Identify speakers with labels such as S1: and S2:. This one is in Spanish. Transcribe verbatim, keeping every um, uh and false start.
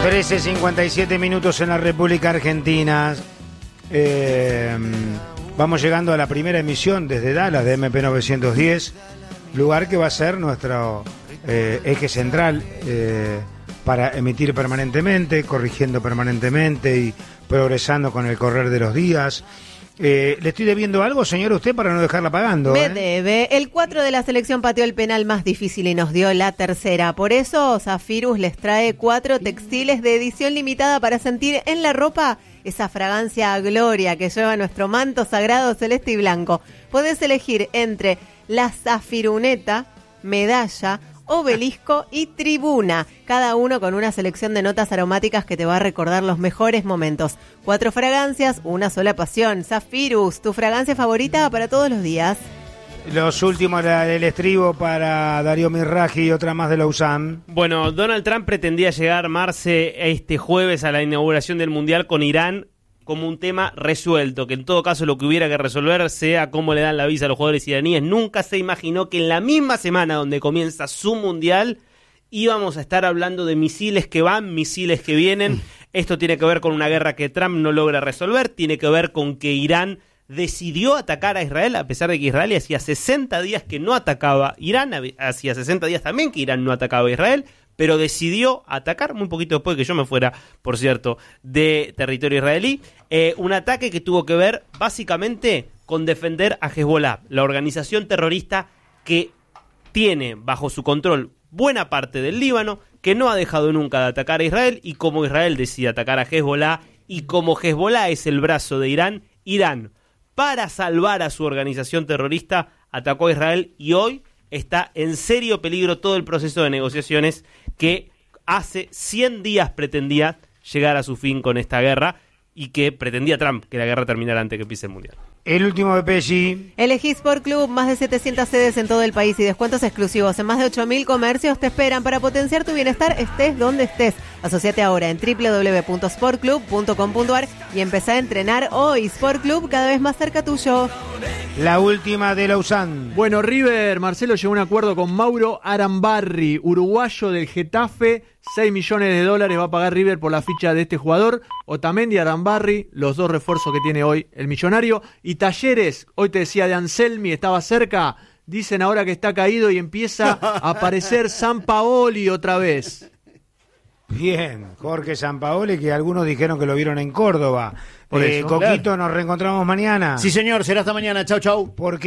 S1: trece cincuenta y siete minutos en la República Argentina. Eh, vamos llegando a la primera emisión desde Dallas de M P novecientos diez, lugar que va a ser nuestro eh, eje central eh, para emitir permanentemente, corrigiendo permanentemente y progresando con el correr de los días. Eh, ¿Le estoy debiendo algo, señor, usted, para no dejarla pagando?
S2: Me
S1: ¿eh?
S2: debe. El cuatro de la selección pateó el penal más difícil y nos dio la tercera. Por eso, Zafirus les trae cuatro textiles de edición limitada para sentir en la ropa esa fragancia a gloria que lleva nuestro manto sagrado celeste y blanco. Podés elegir entre la Zafiruneta, medalla, obelisco y tribuna, cada uno con una selección de notas aromáticas que te va a recordar los mejores momentos. Cuatro fragancias, una sola pasión. Zafirus, tu fragancia favorita para todos los días.
S1: Los últimos del estribo para Darío Mirraji y otra más de Lausanne.
S3: Bueno, Donald Trump pretendía llegar, Marce, este jueves a la inauguración del Mundial con Irán como un tema resuelto, que en todo caso lo que hubiera que resolver sea cómo le dan la visa a los jugadores iraníes. Nunca se imaginó que en la misma semana donde comienza su Mundial íbamos a estar hablando de misiles que van, misiles que vienen. Esto tiene que ver con una guerra que Trump no logra resolver, tiene que ver con que Irán decidió atacar a Israel, a pesar de que Israel hacía sesenta días que no atacaba Irán, hacía sesenta días también que Irán no atacaba a Israel, pero decidió atacar, muy poquito después de que yo me fuera, por cierto, de territorio israelí, eh, un ataque que tuvo que ver básicamente con defender a Hezbollah, la organización terrorista que tiene bajo su control buena parte del Líbano, que no ha dejado nunca de atacar a Israel, y como Israel decide atacar a Hezbollah, y como Hezbollah es el brazo de Irán, Irán, para salvar a su organización terrorista, atacó a Israel, y hoy está en serio peligro todo el proceso de negociaciones que hace cien días pretendía llegar a su fin con esta guerra y que pretendía Trump que la guerra terminara antes que empiece el Mundial.
S1: El último de Pesci.
S2: Elegí Sport Club, más de setecientas sedes en todo el país y descuentos exclusivos en más de ocho mil comercios te esperan para potenciar tu bienestar, estés donde estés. Asociate ahora en doble u doble u doble u punto sport club punto com punto a r y empezá a entrenar hoy. Sport Club, cada vez más cerca tuyo.
S1: La última de Lausanne.
S4: Bueno, River, Marcelo, llegó a un acuerdo con Mauro Arambarri, uruguayo del Getafe. seis millones de dólares va a pagar River por la ficha de este jugador. Otamendi y Arambarri, los dos refuerzos que tiene hoy el millonario. Y Talleres, hoy te decía de Anselmi, estaba cerca. Dicen ahora que está caído y empieza a aparecer Sampaoli otra vez.
S1: Bien, Jorge Sampaoli, que algunos dijeron que lo vieron en Córdoba.
S5: Por
S1: Eh,
S5: eso,
S1: Coquito,
S5: claro.
S1: nos reencontramos mañana.
S5: Sí, señor, será hasta mañana. Chau, chau.
S1: Porque